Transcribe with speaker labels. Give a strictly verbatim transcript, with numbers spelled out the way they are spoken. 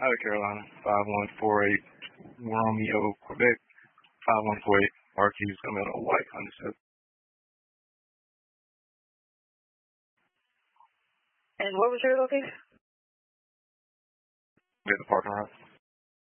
Speaker 1: Out of Carolina, five one four eight Romeo, Quebec, five one four eight Marquis, coming on a white Honda Civic.
Speaker 2: And what was your location?
Speaker 1: At the parking lot.